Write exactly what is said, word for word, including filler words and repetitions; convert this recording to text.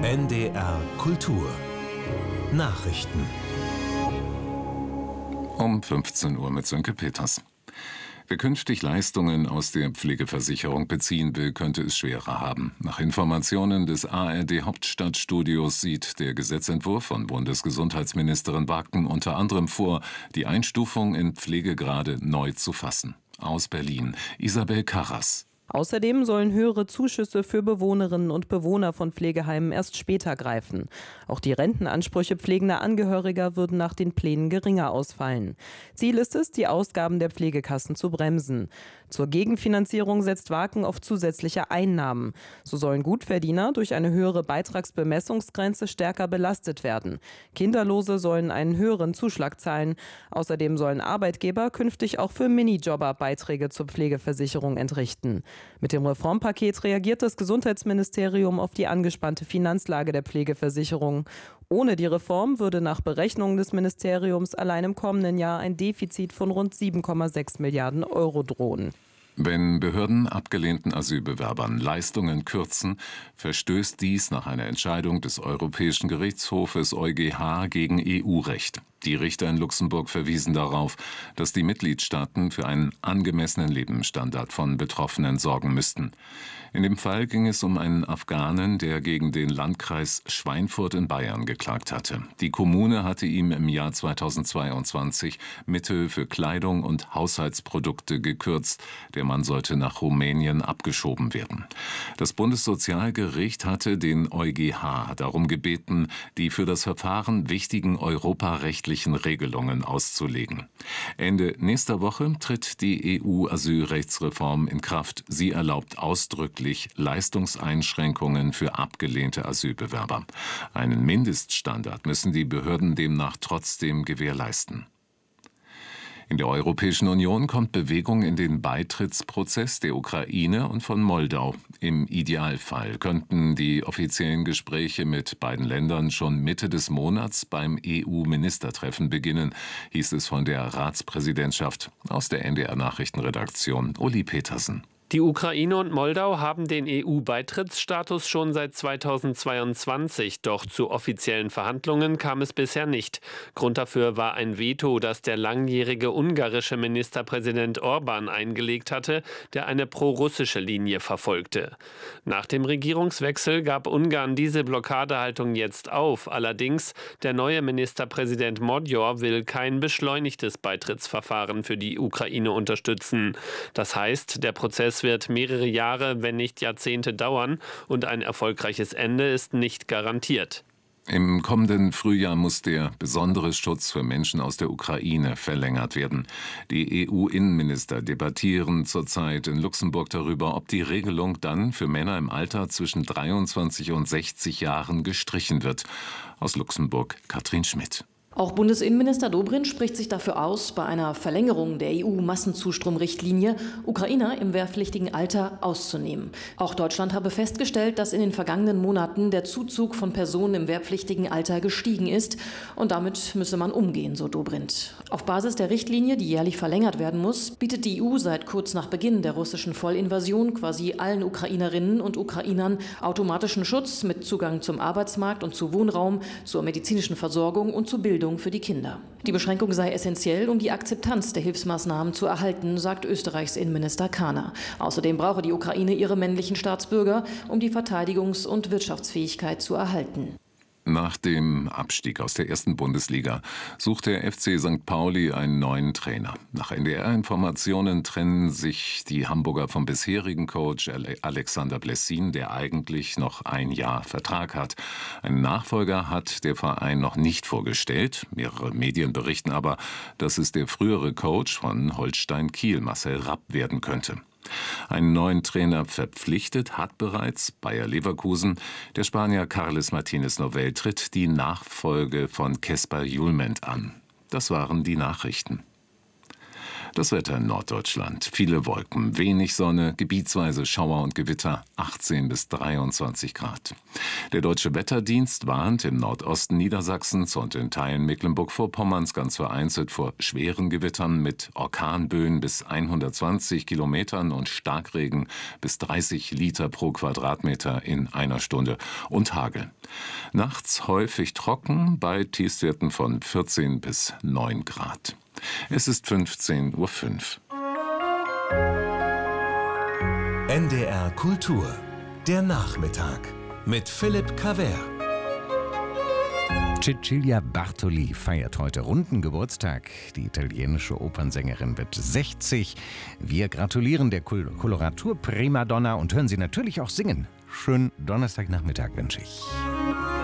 N D R Kultur Nachrichten Um fünfzehn Uhr mit Sönke Peters. Wer künftig Leistungen aus der Pflegeversicherung beziehen will, könnte es schwerer haben. Nach Informationen des A R D-Hauptstadtstudios sieht der Gesetzentwurf von Bundesgesundheitsministerin Barken unter anderem vor, die Einstufung in Pflegegrade neu zu fassen. Aus Berlin, Isabel Karras. Außerdem sollen höhere Zuschüsse für Bewohnerinnen und Bewohner von Pflegeheimen erst später greifen. Auch die Rentenansprüche pflegender Angehöriger würden nach den Plänen geringer ausfallen. Ziel ist es, die Ausgaben der Pflegekassen zu bremsen. Zur Gegenfinanzierung setzt Barken auf zusätzliche Einnahmen. So sollen Gutverdiener durch eine höhere Beitragsbemessungsgrenze stärker belastet werden. Kinderlose sollen einen höheren Zuschlag zahlen. Außerdem sollen Arbeitgeber künftig auch für Minijobber Beiträge zur Pflegeversicherung entrichten. Mit dem Reformpaket reagiert das Gesundheitsministerium auf die angespannte Finanzlage der Pflegeversicherung. Ohne die Reform würde nach Berechnungen des Ministeriums allein im kommenden Jahr ein Defizit von rund sieben Komma sechs Milliarden Euro drohen. Wenn Behörden abgelehnten Asylbewerbern Leistungen kürzen, verstößt dies nach einer Entscheidung des Europäischen Gerichtshofes EuGH gegen E U-Recht. Die Richter in Luxemburg verwiesen darauf, dass die Mitgliedstaaten für einen angemessenen Lebensstandard von Betroffenen sorgen müssten. In dem Fall ging es um einen Afghanen, der gegen den Landkreis Schweinfurt in Bayern geklagt hatte. Die Kommune hatte ihm im Jahr zweitausendzweiundzwanzig Mittel für Kleidung und Haushaltsprodukte gekürzt. Der Mann sollte nach Rumänien abgeschoben werden. Das Bundessozialgericht hatte den EuGH darum gebeten, die für das Verfahren wichtigen europarechtlichen Regelungen auszulegen. Ende nächster Woche tritt die E U-Asylrechtsreform in Kraft. Sie erlaubt ausdrücklich Leistungseinschränkungen für abgelehnte Asylbewerber. Einen Mindeststandard müssen die Behörden demnach trotzdem gewährleisten. In der Europäischen Union kommt Bewegung in den Beitrittsprozess der Ukraine und von Moldau. Im Idealfall könnten die offiziellen Gespräche mit beiden Ländern schon Mitte des Monats beim E U-Ministertreffen beginnen, hieß es von der Ratspräsidentschaft. Aus der N D R-Nachrichtenredaktion Uli Petersen. Die Ukraine und Moldau haben den E U-Beitrittsstatus schon seit zweitausendzweiundzwanzig, doch zu offiziellen Verhandlungen kam es bisher nicht. Grund dafür war ein Veto, das der langjährige ungarische Ministerpräsident Orban eingelegt hatte, der eine pro-russische Linie verfolgte. Nach dem Regierungswechsel gab Ungarn diese Blockadehaltung jetzt auf. Allerdings, der neue Ministerpräsident Magyar will kein beschleunigtes Beitrittsverfahren für die Ukraine unterstützen. Das heißt, der Prozess wird mehrere Jahre, wenn nicht Jahrzehnte dauern und ein erfolgreiches Ende ist nicht garantiert. Im kommenden Frühjahr muss der besondere Schutz für Menschen aus der Ukraine verlängert werden. Die E U-Innenminister debattieren zurzeit in Luxemburg darüber, ob die Regelung dann für Männer im Alter zwischen dreiundzwanzig und sechzig Jahren gestrichen wird. Aus Luxemburg Katrin Schmidt. Auch Bundesinnenminister Dobrindt spricht sich dafür aus, bei einer Verlängerung der E U-Massenzustromrichtlinie Ukrainer im wehrpflichtigen Alter auszunehmen. Auch Deutschland habe festgestellt, dass in den vergangenen Monaten der Zuzug von Personen im wehrpflichtigen Alter gestiegen ist. Und damit müsse man umgehen, so Dobrindt. Auf Basis der Richtlinie, die jährlich verlängert werden muss, bietet die E U seit kurz nach Beginn der russischen Vollinvasion quasi allen Ukrainerinnen und Ukrainern automatischen Schutz mit Zugang zum Arbeitsmarkt und zu Wohnraum, zur medizinischen Versorgung und zu Bildung für die Kinder. Die Beschränkung sei essentiell, um die Akzeptanz der Hilfsmaßnahmen zu erhalten, sagt Österreichs Innenminister Kahner. Außerdem brauche die Ukraine ihre männlichen Staatsbürger, um die Verteidigungs- und Wirtschaftsfähigkeit zu erhalten. Nach dem Abstieg aus der ersten Bundesliga sucht der F C Sankt Pauli einen neuen Trainer. Nach N D R-Informationen trennen sich die Hamburger vom bisherigen Coach Alexander Blessin, der eigentlich noch ein Jahr Vertrag hat. Einen Nachfolger hat der Verein noch nicht vorgestellt. Mehrere Medien berichten aber, dass es der frühere Coach von Holstein Kiel, Marcel Rapp, werden könnte. Einen neuen Trainer verpflichtet hat bereits Bayer Leverkusen. Der Spanier Carles Martínez Novell tritt die Nachfolge von Kesper Julment an. Das waren die Nachrichten. Das Wetter in Norddeutschland. Viele Wolken, wenig Sonne, gebietsweise Schauer und Gewitter, achtzehn bis dreiundzwanzig Grad. Der Deutsche Wetterdienst warnt im Nordosten Niedersachsens und in Teilen Mecklenburg-Vorpommerns ganz vereinzelt vor schweren Gewittern mit Orkanböen bis hundertzwanzig Kilometern und Starkregen bis dreißig Liter pro Quadratmeter in einer Stunde und Hagel. Nachts häufig trocken bei Tiefstwerten von vierzehn bis neun Grad. Es ist fünfzehn Uhr fünf. N D R Kultur. Der Nachmittag mit Philipp Cavert. Cecilia Bartoli feiert heute runden Geburtstag. Die italienische Opernsängerin wird sechzig. Wir gratulieren der Koloratur-Primadonna und hören sie natürlich auch singen. Schönen Donnerstagnachmittag wünsche ich.